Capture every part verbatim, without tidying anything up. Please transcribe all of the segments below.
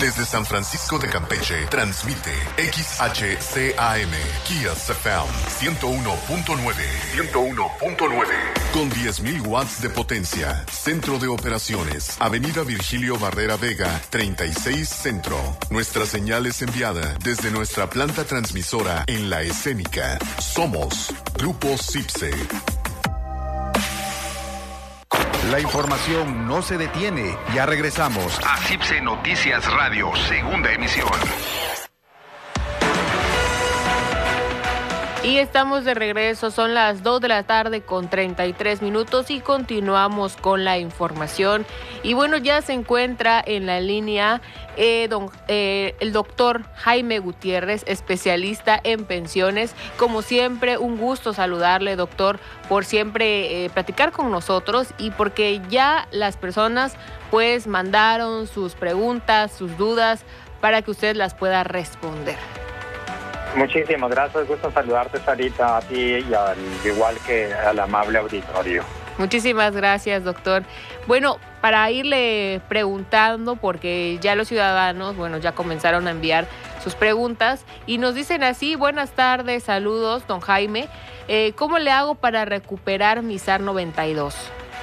Desde San Francisco de Campeche, transmite X H C A M, Kiss F M, ciento uno punto nueve. ciento uno punto nueve. Con diez mil watts de potencia. Centro de operaciones. Avenida Virgilio Barrera Vega, treinta y seis Centro. Nuestra señal es enviada desde nuestra planta transmisora en La Escénica. Somos Grupo CIPSE. La información no se detiene. Ya regresamos a CIPSE Noticias Radio, segunda emisión. Y estamos de regreso, son las dos de la tarde con treinta y tres minutos y continuamos con la información. Y bueno, ya se encuentra en la línea eh, don, eh, el doctor Jaime Gutiérrez, especialista en pensiones. Como siempre, un gusto saludarle, doctor, por siempre eh, platicar con nosotros y porque ya las personas pues mandaron sus preguntas, sus dudas para que usted las pueda responder. Muchísimas gracias, gusto saludarte, Sarita, a ti y al igual que al amable auditorio. Muchísimas gracias, doctor. Bueno, para irle preguntando, porque ya los ciudadanos, bueno, ya comenzaron a enviar sus preguntas y nos dicen así: buenas tardes, saludos, don Jaime, eh, ¿cómo le hago para recuperar mi S A R noventa y dos?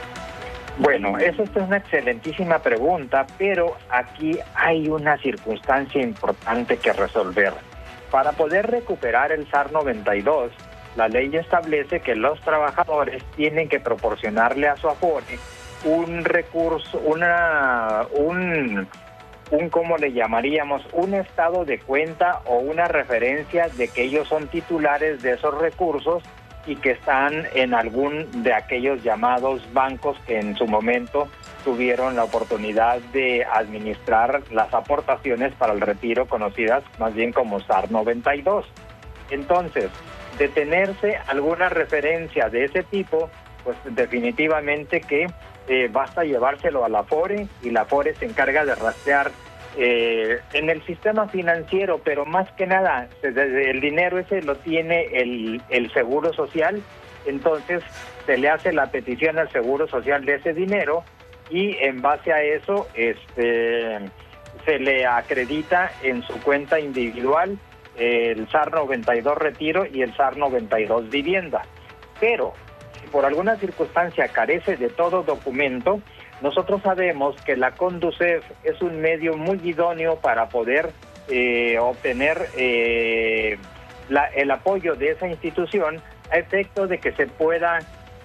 Bueno, esa es una excelentísima pregunta, pero aquí hay una circunstancia importante que resolver. Para poder recuperar el S A R noventa y dos, la ley establece que los trabajadores tienen que proporcionarle a su Afore un recurso, una, un, un, ¿cómo le llamaríamos? Un estado de cuenta o una referencia de que ellos son titulares de esos recursos y que están en algún de aquellos llamados bancos que en su momento tuvieron la oportunidad de administrar las aportaciones para el retiro, conocidas más bien como S A R noventa y dos. Entonces, de tenerse alguna referencia de ese tipo, pues definitivamente que eh, basta llevárselo a la Afore y la Afore se encarga de rastrear eh, en el sistema financiero, pero más que nada, el dinero ese lo tiene el, el Seguro Social, entonces se le hace la petición al Seguro Social de ese dinero y en base a eso este, se le acredita en su cuenta individual el S A R noventa y dos Retiro y el S A R noventa y dos Vivienda. Pero si por alguna circunstancia carece de todo documento, nosotros sabemos que la Conducef es un medio muy idóneo para poder eh, obtener eh, la, el apoyo de esa institución a efecto de que se pueda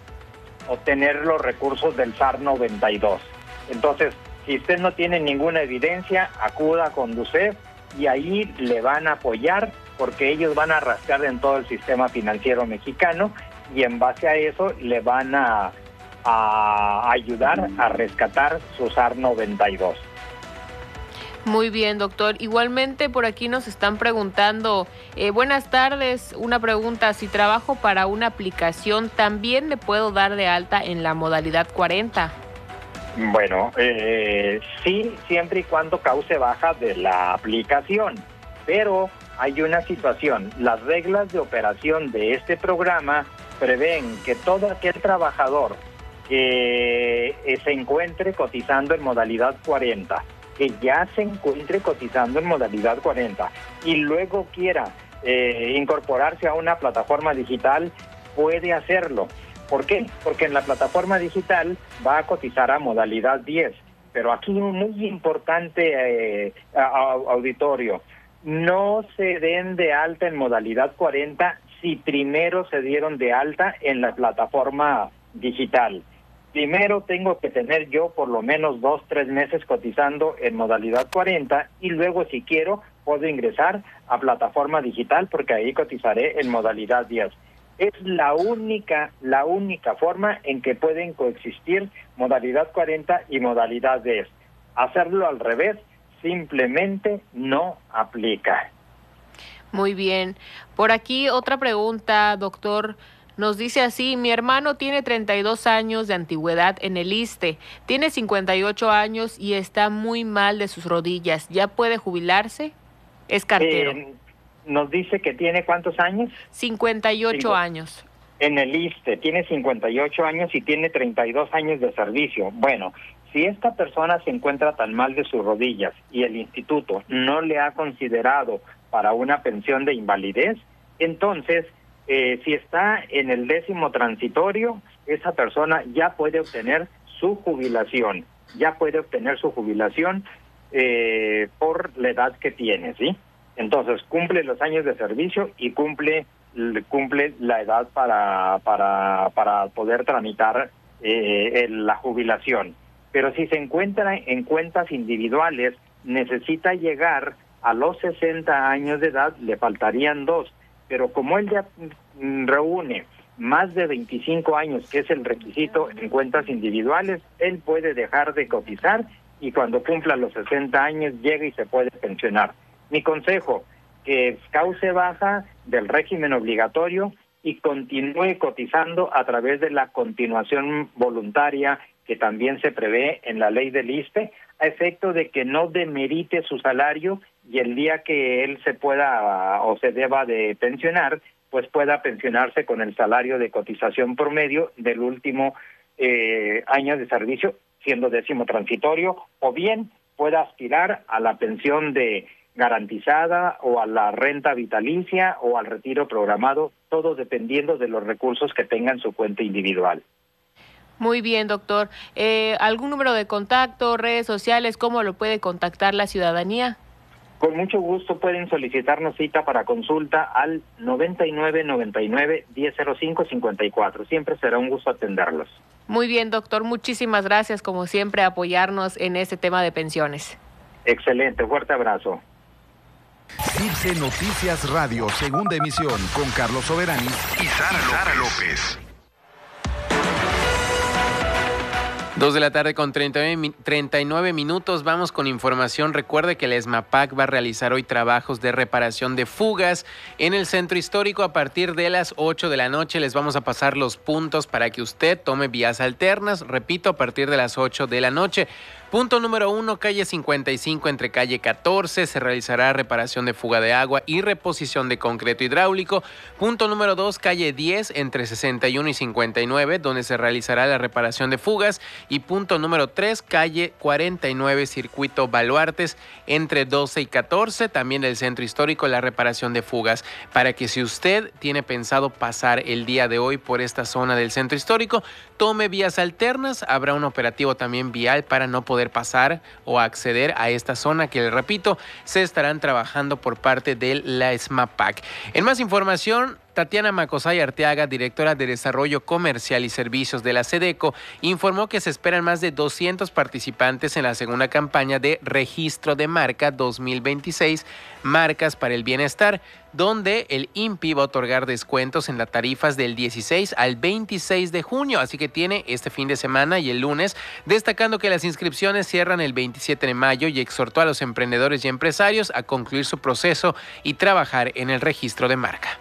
obtener los recursos del S A R noventa y dos. Entonces, si usted no tiene ninguna evidencia, acuda a Conducef y ahí le van a apoyar porque ellos van a rastrear en todo el sistema financiero mexicano y en base a eso le van a, a ayudar a rescatar su S A R noventa y dos. Muy bien, doctor. Igualmente por aquí nos están preguntando, eh, buenas tardes, una pregunta: si trabajo para una aplicación, ¿también me puedo dar de alta en la modalidad cuarenta? Bueno, eh, sí, siempre y cuando cause baja de la aplicación, pero hay una situación. Las reglas de operación de este programa prevén que todo aquel trabajador que eh, se encuentre cotizando en modalidad cuarenta, que ya se encuentre cotizando en modalidad cuarenta y luego quiera eh, incorporarse a una plataforma digital, puede hacerlo. ¿Por qué? Porque en la plataforma digital va a cotizar a modalidad diez. Pero aquí muy importante, eh, auditorio, no se den de alta en modalidad cuarenta si primero se dieron de alta en la plataforma digital. Primero tengo que tener yo por lo menos dos, tres meses cotizando en modalidad cuarenta y luego si quiero puedo ingresar a plataforma digital porque ahí cotizaré en modalidad diez. Es la única, la única forma en que pueden coexistir modalidad cuarenta y modalidad diez. Hacerlo al revés simplemente no aplica. Muy bien. Por aquí otra pregunta, doctor. Nos dice así: mi hermano tiene treinta y dos años de antigüedad en el ISSSTE, tiene cincuenta y ocho años y está muy mal de sus rodillas. ¿Ya puede jubilarse? Es cartero. Eh, nos dice que tiene ¿cuántos años? cincuenta y ocho años. En el ISSSTE, tiene cincuenta y ocho años y tiene treinta y dos años de servicio. Bueno, Si esta persona se encuentra tan mal de sus rodillas y el instituto no le ha considerado para una pensión de invalidez, entonces, eh, si está en el décimo transitorio, esa persona ya puede obtener su jubilación, ya puede obtener su jubilación eh, por la edad que tiene, ¿sí? Entonces, cumple los años de servicio y cumple cumple la edad para para para poder tramitar eh, la jubilación. Pero si se encuentra en cuentas individuales, necesita llegar a los sesenta años de edad, le faltarían dos. Pero como él ya reúne más de veinticinco años, que es el requisito en cuentas individuales, él puede dejar de cotizar y cuando cumpla los sesenta años llega y se puede pensionar. Mi consejo, que cause baja del régimen obligatorio y continúe cotizando a través de la continuación voluntaria que también se prevé en la ley del I S S S T E, a efecto de que no demerite su salario y el día que él se pueda o se deba de pensionar, pues pueda pensionarse con el salario de cotización promedio del último eh, año de servicio, siendo décimo transitorio, o bien pueda aspirar a la pensión de garantizada o a la renta vitalicia o al retiro programado, todo dependiendo de los recursos que tenga en su cuenta individual. Muy bien, doctor. Eh, ¿Algún número de contacto, redes sociales, cómo lo puede contactar la ciudadanía? Con mucho gusto pueden solicitarnos cita para consulta al noventa y nueve, noventa y nueve, diez cero cinco, cincuenta y cuatro. Siempre será un gusto atenderlos. Muy bien, doctor. Muchísimas gracias, como siempre, apoyarnos en este tema de pensiones. Excelente. Fuerte abrazo. C I R C E Noticias Radio, segunda emisión, con Carlos Soberani y Sara, Sara López. Dos de la tarde con treinta y nueve minutos, vamos con información. Recuerde que el ESMAPAC va a realizar hoy trabajos de reparación de fugas en el centro histórico a partir de las ocho de la noche. Les vamos a pasar los puntos para que usted tome vías alternas, repito, a partir de las ocho de la noche. Punto número uno, calle cincuenta y cinco entre calle catorce, se realizará reparación de fuga de agua y reposición de concreto hidráulico. Punto número dos, calle diez entre sesenta y uno y cincuenta y nueve, donde se realizará la reparación de fugas. Y punto número tres, calle cuarenta y nueve, circuito Baluartes entre doce y catorce, también el centro histórico, la reparación de fugas. Para que si usted tiene pensado pasar el día de hoy por esta zona del centro histórico, tome vías alternas. Habrá un operativo también vial para no poder pasar o acceder a esta zona que, les repito, se estarán trabajando por parte de la ESMAPAC. En más información, Tatiana Macosay Arteaga, directora de Desarrollo Comercial y Servicios de la SEDECO, informó que se esperan más de doscientos participantes en la segunda campaña de Registro de Marca dos mil veintiséis, Marcas para el Bienestar, donde el I N P I va a otorgar descuentos en las tarifas del dieciséis al veintiséis de junio, así que tiene este fin de semana y el lunes, destacando que las inscripciones cierran el veintisiete de mayo y exhortó a los emprendedores y empresarios a concluir su proceso y trabajar en el registro de marca.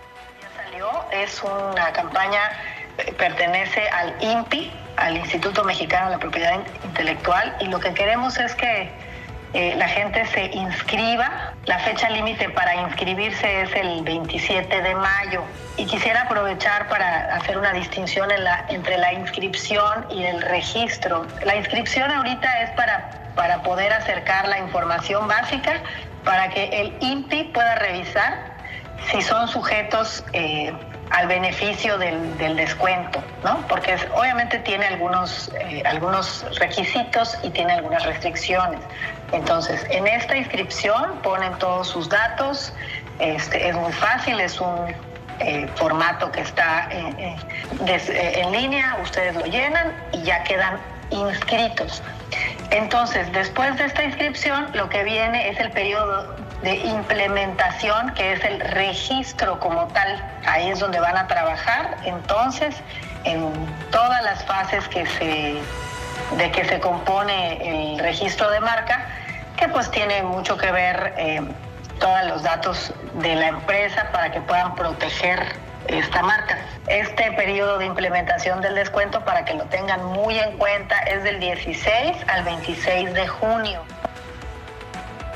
Es una campaña, pertenece al I N P I, al Instituto Mexicano de la Propiedad Intelectual, y lo que queremos es que eh, la gente se inscriba. La fecha límite para inscribirse es el veintisiete de mayo, y quisiera aprovechar para hacer una distinción en la, entre la inscripción y el registro. La inscripción ahorita es para, para poder acercar la información básica para que el I N P I pueda revisar si son sujetos eh, al beneficio del, del descuento, ¿no? Porque es, obviamente tiene algunos, eh, algunos requisitos y tiene algunas restricciones. Entonces, en esta inscripción ponen todos sus datos, este, es muy fácil, es un eh, formato que está eh, eh, des, eh, en línea, ustedes lo llenan y ya quedan inscritos. Entonces, después de esta inscripción, lo que viene es el periodo de implementación, que es el registro como tal. Ahí es donde van a trabajar, entonces, en todas las fases que se, de que se compone el registro de marca, que pues tiene mucho que ver eh, todos los datos de la empresa para que puedan proteger esta marca. Este periodo de implementación del descuento, para que lo tengan muy en cuenta, es del dieciséis al veintiséis de junio.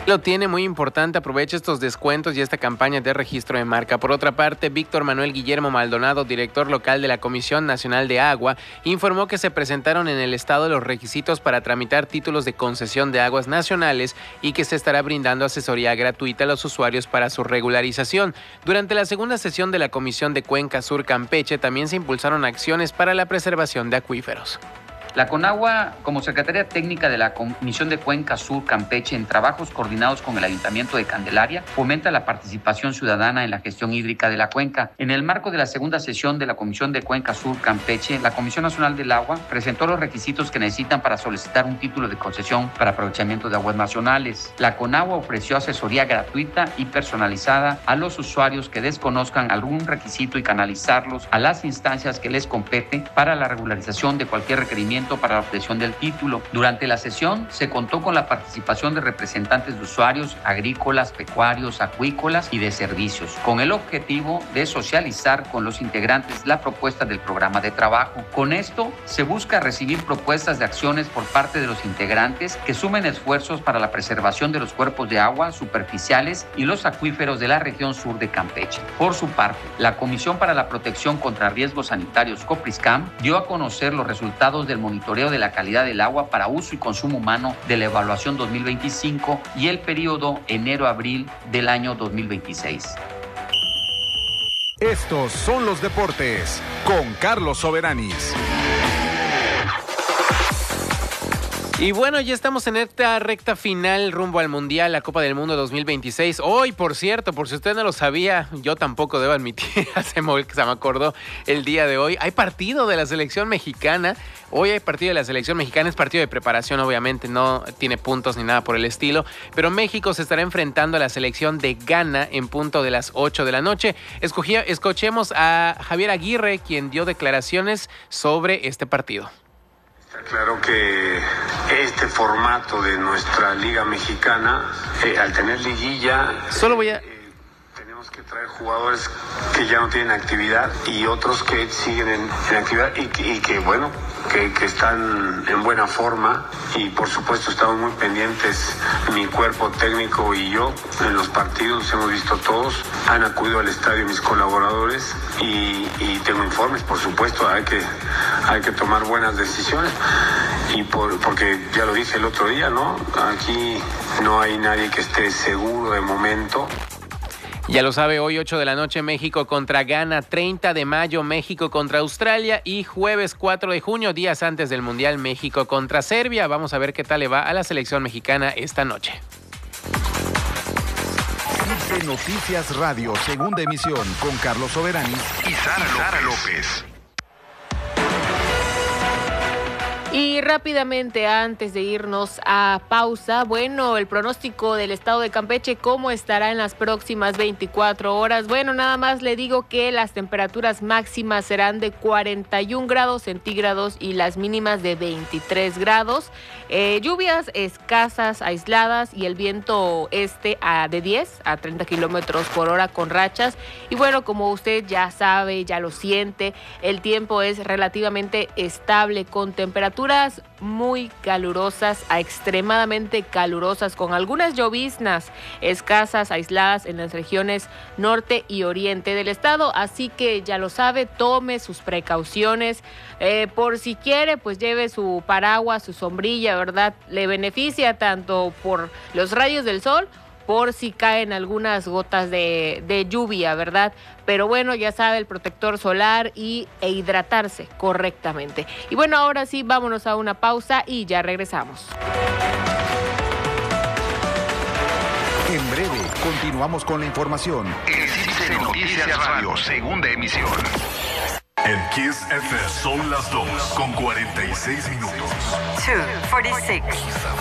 Lo tiene muy importante, aprovecha estos descuentos y esta campaña de registro de marca. Por otra parte, Víctor Manuel Guillermo Maldonado, director local de la Comisión Nacional de Agua, informó que se presentaron en el estado los requisitos para tramitar títulos de concesión de aguas nacionales y que se estará brindando asesoría gratuita a los usuarios para su regularización. Durante la segunda sesión de la Comisión de Cuenca Sur Campeche también se impulsaron acciones para la preservación de acuíferos. La CONAGUA, como Secretaría Técnica de la Comisión de Cuenca Sur Campeche, en trabajos coordinados con el Ayuntamiento de Candelaria, fomenta la participación ciudadana en la gestión hídrica de la cuenca. En el marco de la segunda sesión de la Comisión de Cuenca Sur Campeche, la Comisión Nacional del Agua presentó los requisitos que necesitan para solicitar un título de concesión para aprovechamiento de aguas nacionales. La CONAGUA ofreció asesoría gratuita y personalizada a los usuarios que desconozcan algún requisito y canalizarlos a las instancias que les compete para la regularización de cualquier requerimiento para la obtención del título. Durante la sesión se contó con la participación de representantes de usuarios agrícolas, pecuarios, acuícolas y de servicios, con el objetivo de socializar con los integrantes la propuesta del programa de trabajo. Con esto se busca recibir propuestas de acciones por parte de los integrantes que sumen esfuerzos para la preservación de los cuerpos de agua superficiales y los acuíferos de la región sur de Campeche. Por su parte, la Comisión para la Protección contra Riesgos Sanitarios, COPRISCAM, dio a conocer los resultados del monitoreo de la calidad del agua para uso y consumo humano de la evaluación dos mil veinticinco y el periodo enero-abril del año dos mil veintiséis. Estos son los deportes con Carlos Soberanis. Y bueno, ya estamos en esta recta final rumbo al Mundial, la Copa del Mundo dos mil veintiséis. Hoy, por cierto, por si usted no lo sabía, yo tampoco debo admitir, se me, se me acordó el día de hoy. Hay partido de la selección mexicana. Hoy hay partido de la selección mexicana, es partido de preparación, obviamente, no tiene puntos ni nada por el estilo. Pero México se estará enfrentando a la selección de Ghana en punto de las ocho de la noche. Escogí, escuchemos a Javier Aguirre, quien dio declaraciones sobre este partido. Está claro que este formato de nuestra liga mexicana, eh, al tener liguilla, solo voy a... eh, tenemos que traer jugadores que ya no tienen actividad y otros que siguen en, en actividad y que, y que bueno, que, que están en buena forma, y por supuesto estamos muy pendientes, mi cuerpo técnico y yo, en los partidos, hemos visto todos, han acudido al estadio mis colaboradores y, y tengo informes, por supuesto, hay que, hay que tomar buenas decisiones, y por, porque ya lo dije el otro día, ¿no? Aquí no hay nadie que esté seguro de momento. Ya lo sabe, hoy ocho de la noche México contra Ghana, treinta de mayo México contra Australia y jueves cuatro de junio, días antes del Mundial, México contra Serbia. Vamos a ver qué tal le va a la selección mexicana esta noche. Noticias Radio, segunda emisión, con Carlos Soberanis y Sara, Sara López. Y rápidamente, antes de irnos a pausa, bueno, el pronóstico del estado de Campeche, ¿cómo estará en las próximas veinticuatro horas? Bueno, nada más le digo que las temperaturas máximas serán de cuarenta y un grados centígrados y las mínimas de veintitrés grados. Eh, lluvias escasas, aisladas, y el viento este a de diez a treinta kilómetros por hora con rachas. Y bueno, como usted ya sabe, ya lo siente, el tiempo es relativamente estable con temperaturas muy calurosas a extremadamente calurosas, con algunas lloviznas escasas, aisladas en las regiones norte y oriente del estado. Así que ya lo sabe, tome sus precauciones. Eh, por si quiere, pues lleve su paraguas, su sombrilla, ¿verdad? Le beneficia tanto por los rayos del sol, por si caen algunas gotas de, de lluvia, ¿verdad? Pero bueno, ya sabe, el protector solar y, e hidratarse correctamente. Y bueno, ahora sí, vámonos a una pausa y ya regresamos. En breve, continuamos con la información. Existe Noticias Radio, segunda emisión. En Kiss F M son las dos con cuarenta y seis minutos. dos cuarenta y seis.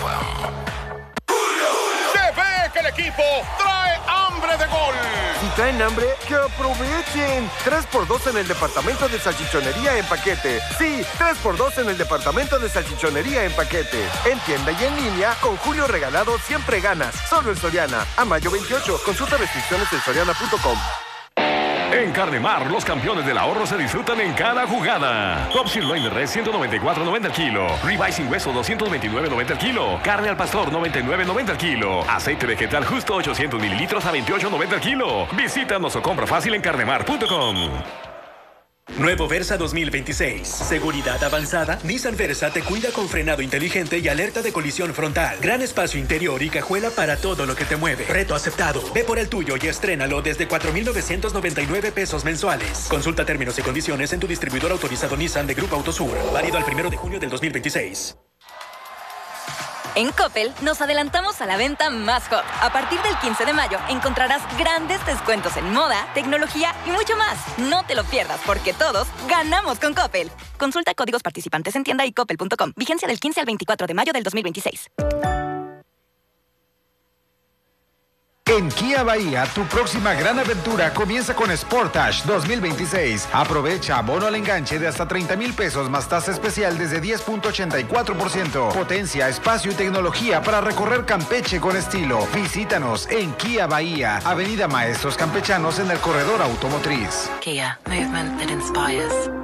Que el equipo trae hambre de gol. Si traen hambre, que aprovechen. tres por dos en el departamento de salchichonería en paquete. Sí, tres por dos en el departamento de salchichonería en paquete. En tienda y en línea, con Julio Regalado siempre ganas. Solo en Soriana. A mayo veintiocho. Consulta restricciones en soriana punto com. En Carnemar, los campeones del ahorro se disfrutan en cada jugada. Top Sirloin de res ciento noventa y cuatro noventa el kilo. Ribeye sin hueso doscientos veintinueve noventa el kilo. Carne al pastor noventa y nueve noventa el kilo. Aceite vegetal justo ochocientos mililitros a veintiocho noventa el kilo. Visítanos o compra fácil en carnemar punto com. Nuevo Versa dos mil veintiséis. Seguridad avanzada. Nissan Versa te cuida con frenado inteligente y alerta de colisión frontal. Gran espacio interior y cajuela para todo lo que te mueve. Reto aceptado. Ve por el tuyo y estrénalo desde cuatro mil novecientos noventa y nueve pesos mensuales. Consulta términos y condiciones en tu distribuidor autorizado Nissan de Grupo Autosur. Válido al primero de junio del dos mil veintiséis. En Coppel nos adelantamos a la venta más hot. A partir del quince de mayo encontrarás grandes descuentos en moda, tecnología y mucho más. No te lo pierdas porque todos ganamos con Coppel. Consulta códigos participantes en tienda y coppel punto com. Vigencia del quince al veinticuatro de mayo del dos mil veintiséis. En Kia Bahía, tu próxima gran aventura comienza con Sportage dos mil veintiséis. Aprovecha bono al enganche de hasta treinta mil pesos más tasa especial desde diez punto ochenta y cuatro por ciento. Potencia, espacio y tecnología para recorrer Campeche con estilo. Visítanos en Kia Bahía, Avenida Maestros Campechanos en el Corredor Automotriz. Kia, movement that inspires.